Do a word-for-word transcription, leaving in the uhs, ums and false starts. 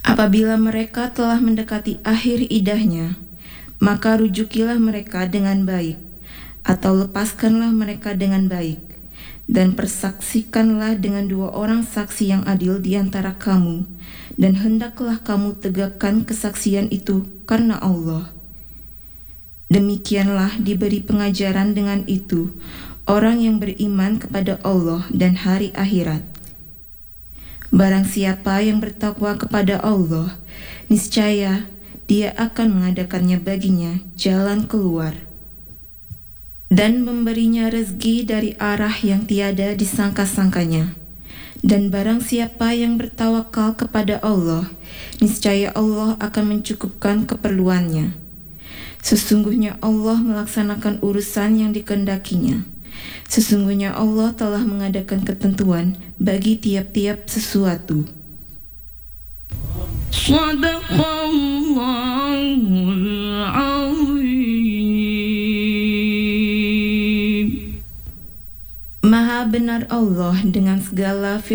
Apabila mereka telah mendekati akhir idahnya, maka rujukilah mereka dengan baik, atau lepaskanlah mereka dengan baik, dan persaksikanlah dengan dua orang saksi yang adil di antara kamu, dan hendaklah kamu tegakkan kesaksian itu karena Allah. Demikianlah diberi pengajaran dengan itu orang yang beriman kepada Allah dan hari akhirat. Barang siapa yang bertakwa kepada Allah, niscaya Dia akan mengadakannya baginya jalan keluar dan memberinya rezeki dari arah yang tiada disangka-sangkanya. Dan barang siapa yang bertawakal kepada Allah, niscaya Allah akan mencukupkan keperluannya. Sesungguhnya Allah melaksanakan urusan yang dikehendakinya. Sesungguhnya Allah telah mengadakan ketentuan bagi tiap-tiap sesuatu. Shadaqallahul Azim. Maha benar Allah dengan segala firman